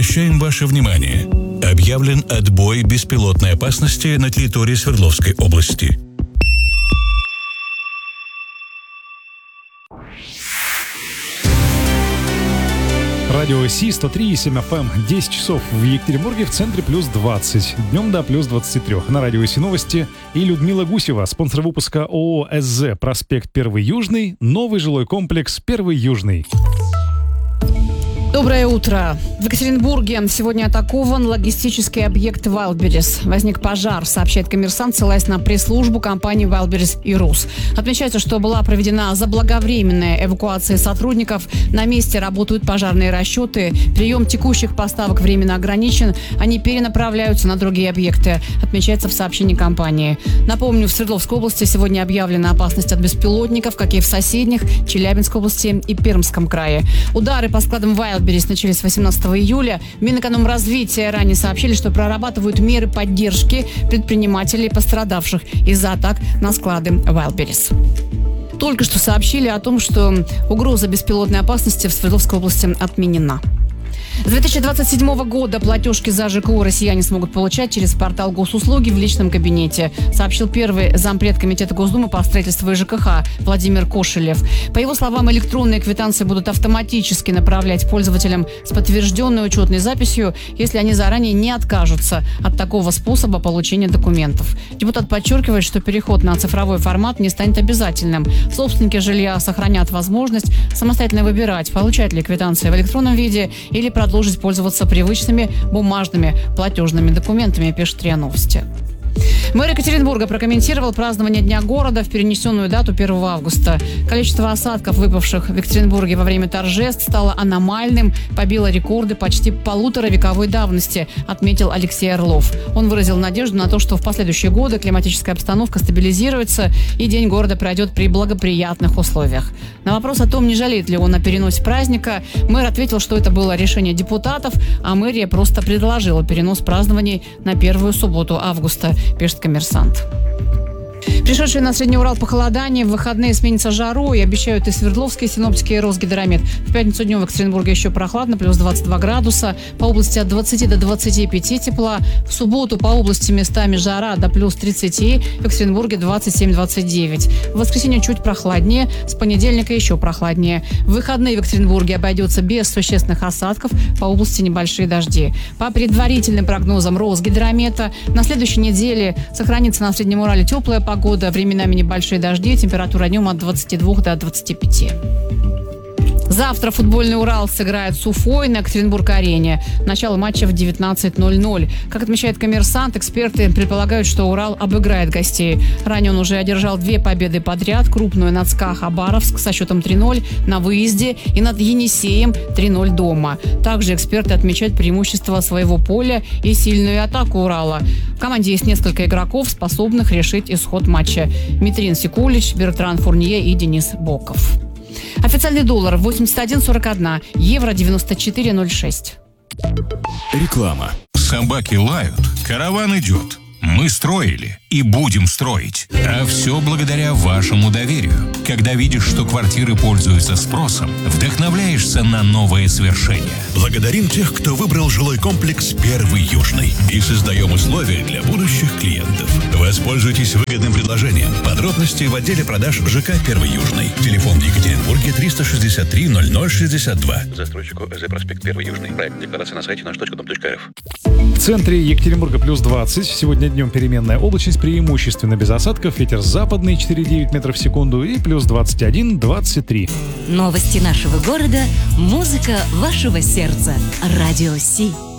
Обращаем ваше внимание. Объявлен отбой беспилотной опасности на территории Свердловской области. Радио Си 103,7 FM. 10 часов в Екатеринбурге, в центре плюс 20. Днем до плюс 23. На Радио Си новости. И Людмила Гусева, спонсор выпуска ООО «СЗ», проспект 1 Южный, новый жилой комплекс 1 Южный. Доброе утро. В Екатеринбурге сегодня атакован логистический объект «Вайлдберрис». Возник пожар, сообщает «Коммерсант», ссылаясь на пресс-службу компании «Вайлдберрис и РУС». Отмечается, что была проведена заблаговременная эвакуация сотрудников. На месте работают пожарные расчеты. Прием текущих поставок временно ограничен. Они перенаправляются на другие объекты, отмечается в сообщении компании. Напомню, в Свердловской области сегодня объявлена опасность от беспилотников, как и в соседних Челябинской области и Пермском крае. Удары по складам «Вайлдберрис» начались 18 июля. Минэкономразвития ранее сообщили, что прорабатывают меры поддержки предпринимателей, пострадавших из-за атак на склады «Вайлдберрис». Только что сообщили о том, что угроза беспилотной опасности в Свердловской области отменена. С 2027 года платежки за ЖКУ россияне смогут получать через портал госуслуги в личном кабинете, сообщил первый зампред Комитета Госдумы по строительству и ЖКХ Владимир Кошелев. По его словам, электронные квитанции будут автоматически направлять пользователям с подтвержденной учетной записью, если они заранее не откажутся от такого способа получения документов. Депутат подчеркивает, что переход на цифровой формат не станет обязательным. Собственники жилья сохранят возможность самостоятельно выбирать, получать ли квитанции в электронном виде или продолжить пользоваться привычными бумажными платежными документами, пишет РИА Новости. Мэр Екатеринбурга прокомментировал празднование Дня города в перенесенную дату 1 августа. Количество осадков, выпавших в Екатеринбурге во время торжеств, стало аномальным, побило рекорды почти полуторавековой давности, отметил Алексей Орлов. Он выразил надежду на то, что в последующие годы климатическая обстановка стабилизируется и День города пройдет при благоприятных условиях. На вопрос о том, не жалеет ли он о переносе праздника, мэр ответил, что это было решение депутатов, а мэрия просто предложила перенос празднований на первую субботу августа, пишет «Коммерсант». Пришедшие на Средний Урал похолодание в выходные сменится жарой, обещают и свердловские синоптики, и Росгидромет. В пятницу днем в Екатеринбурге еще прохладно, плюс 22 градуса, по области от 20 до 25 тепла. В субботу по области местами жара до плюс 30, в Екатеринбурге 27-29. В воскресенье чуть прохладнее, с понедельника еще прохладнее. В выходные в Екатеринбурге обойдется без существенных осадков, по области небольшие дожди. По предварительным прогнозам Росгидромета, на следующей неделе сохранится на Среднем Урале теплая погода, временами небольшие дожди, температура днем от 22 до 25. Завтра футбольный «Урал» сыграет с Уфой на Екатеринбург-арене. Начало матча в 19:00. Как отмечает «Коммерсант», эксперты предполагают, что «Урал» обыграет гостей. Ранее он уже одержал 2 победы подряд. Крупную над СКА Хабаровск со счетом 3:0 на выезде и над Енисеем 3:0 дома. Также эксперты отмечают преимущество своего поля и сильную атаку «Урала». В команде есть несколько игроков, способных решить исход матча. Митрин Секулич, Бертран Фурнье и Денис Боков. Официальный доллар 81,41, евро 94,06. Реклама. Собаки лают, караван идет. Мы строили и будем строить. А все благодаря вашему доверию. Когда видишь, что квартиры пользуются спросом, вдохновляешься на новые свершения. Благодарим тех, кто выбрал жилой комплекс 1 Южный. И создаем условия для будущих клиентов. Воспользуйтесь выгодным предложением. Подробности в отделе продаж ЖК 1 Южный. Телефон в Екатеринбурге 363 0062. Застройщику ЭЗ проспект 1 Южный. Проект декларации на сайте наш.дом.рф. В центре Екатеринбурга плюс 20. Сегодня днем переменная облачность, преимущественно без осадков. Ветер западный 4,9 метров в секунду и плюс 21-23. Новости нашего города, музыка вашего сердца. Радио Си.